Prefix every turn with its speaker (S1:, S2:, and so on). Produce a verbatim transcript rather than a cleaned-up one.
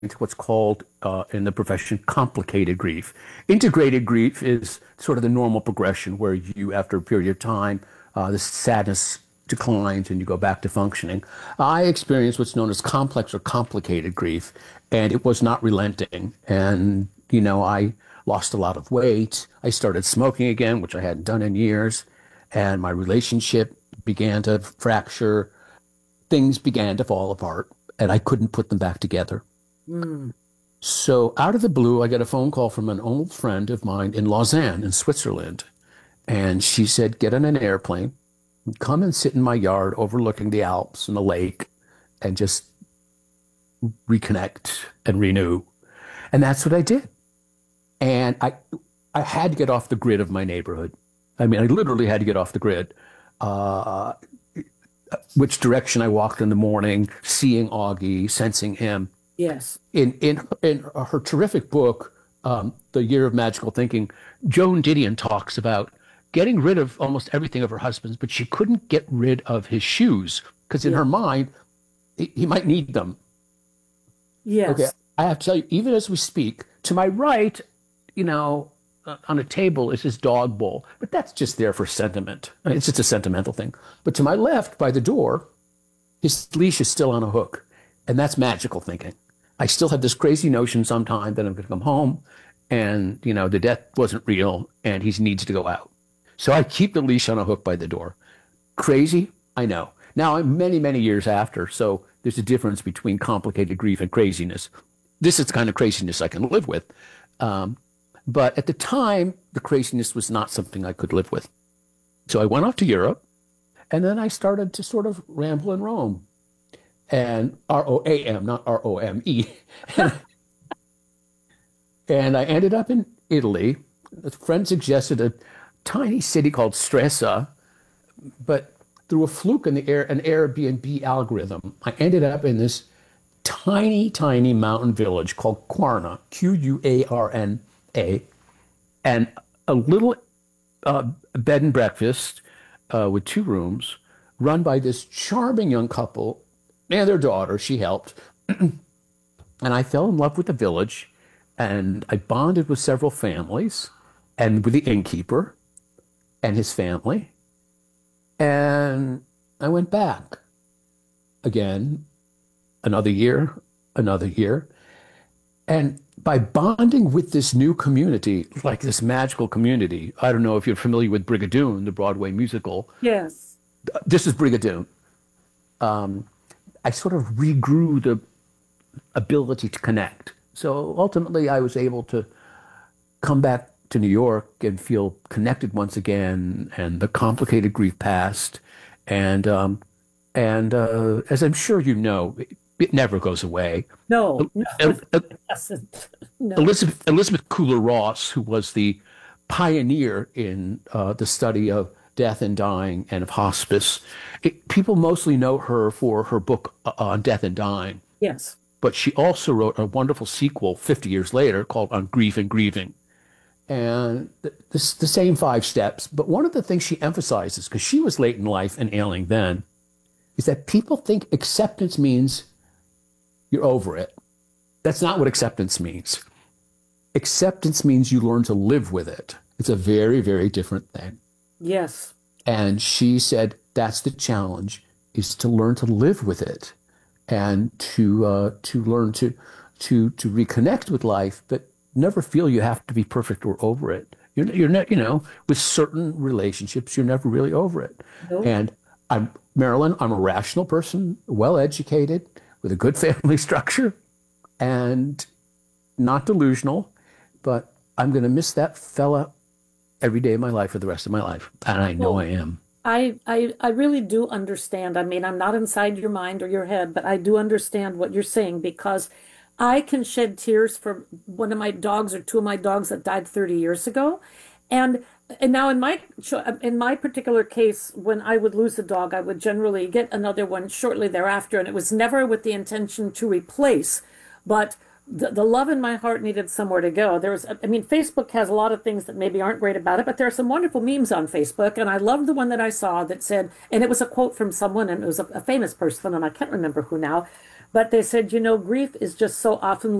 S1: to what's called uh, in the profession complicated grief. Integrated grief is sort of the normal progression where you, after a period of time, uh, the sadness declines and you go back to functioning. I experienced what's known as complex or complicated grief, and it was not relenting. And, you know, I lost a lot of weight. I started smoking again, which I hadn't done in years, and my relationship began to fracture. Things began to fall apart, and I couldn't put them back together.
S2: Mm.
S1: So out of the blue, I got a phone call from an old friend of mine in Lausanne in Switzerland. And she said, get on an airplane, come and sit in my yard overlooking the Alps and the lake and just reconnect and renew. And that's what I did. And I, I had to get off the grid of my neighborhood. I mean, I literally had to get off the grid. Uh, which direction I walked in the morning, seeing Augie, sensing him.
S2: Yes.
S1: In in in her terrific book, um, The Year of Magical Thinking, Joan Didion talks about getting rid of almost everything of her husband's, but she couldn't get rid of his shoes because in
S2: Yeah.
S1: her mind, he, he might need them. Okay,
S2: Yes.
S1: I have to tell you, even as we speak, to my right, you know, uh, on a table is his dog bowl, but that's just there for sentiment. I mean, it's just a sentimental thing. But to my left, by the door, his leash is still on a hook, and that's magical thinking. I still have this crazy notion sometime that I'm going to come home and, you know, the death wasn't real and he needs to go out. So I keep the leash on a hook by the door. Crazy? I know. Now I'm many, many years after, so there's a difference between complicated grief and craziness. This is the kind of craziness I can live with. Um, but at the time, the craziness was not something I could live with. So I went off to Europe, and then I started to sort of ramble and roam. And R O A M, not R O M E. And I ended up in Italy. A friend suggested a tiny city called Stresa, but through a fluke in the air, an Airbnb algorithm, I ended up in this tiny, tiny mountain village called Quarna, Q U A R N A, and a little uh, bed and breakfast uh, with two rooms run by this charming young couple and their daughter. She helped. And I fell in love with the village, and I bonded with several families and with the innkeeper and his family. And I went back again, another year, another year. And by bonding with this new community, like this magical community, I don't know if you're familiar with Brigadoon, the Broadway musical.
S2: Yes.
S1: This is Brigadoon. Um, I sort of regrew the ability to connect. So ultimately, I was able to come back to New York and feel connected once again, and the complicated grief passed. And um, and uh, as I'm sure you know, it, it never goes away.
S2: No, no,
S1: El- El-
S2: it doesn't. No.
S1: Elizabeth Elizabeth Kubler-Ross, who was the pioneer in uh, the study of death and dying and of hospice, it, people mostly know her for her book uh, on death and dying.
S2: Yes.
S1: But she also wrote a wonderful sequel fifty years later called On Grief and Grieving. And th- this, the same five steps. But one of the things she emphasizes, because she was late in life and ailing then, is that people think acceptance means you're over it. That's not what acceptance means. Acceptance means you learn to live with it. It's a very, very different thing.
S2: Yes.
S1: And she said that's the challenge, is to learn to live with it and to uh, to learn to to to reconnect with life, but never feel you have to be perfect or over it. You're you're not, you know, with certain relationships, you're never really over it.
S2: Nope.
S1: And I'm Marilyn, I'm a rational person, well educated, with a good family structure, and not delusional, but I'm going to miss that fella every day of my life for the rest of my life. And I know
S2: Well,
S1: I am.
S2: I, I I really do understand. I mean, I'm not inside your mind or your head, but I do understand what you're saying because I can shed tears for one of my dogs or two of my dogs that died thirty years ago. And and now in my in my particular case, when I would lose a dog, I would generally get another one shortly thereafter, and it was never with the intention to replace, but the, the love in my heart needed somewhere to go. There was, I mean, Facebook has a lot of things that maybe aren't great about it, but there are some wonderful memes on Facebook. And I loved the one that I saw that said, and it was a quote from someone, and it was a, a famous person, and I can't remember who now, But they said, you know, grief is just so often